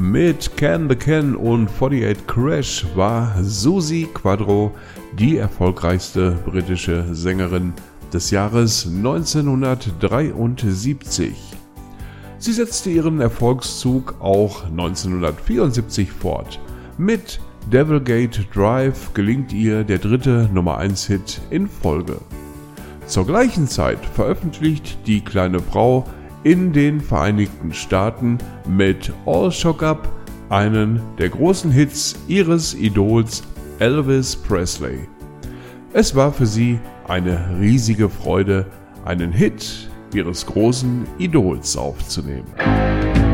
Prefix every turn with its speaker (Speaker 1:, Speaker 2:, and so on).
Speaker 1: Mit Can the Can und 48 Crash war Suzi Quatro die erfolgreichste britische Sängerin des Jahres 1973. Sie setzte ihren Erfolgszug auch 1974 fort. Mit Devil Gate Drive gelingt ihr der dritte Nummer-1-Hit in Folge. Zur gleichen Zeit veröffentlicht die kleine Frau in den Vereinigten Staaten mit All Shook Up einen der großen Hits ihres Idols Elvis Presley. Es war für sie eine riesige Freude, einen Hit ihres großen Idols aufzunehmen.